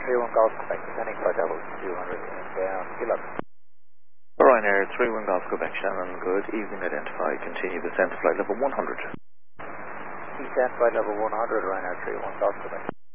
31 Golf Quebec, descending flight level 200 inbound, Gillard. Ryanair 31 Golf Quebec, Shannon, good evening, identify, continue descent to flight level 100. Descent flight level 100, Ryanair 31 Golf Quebec.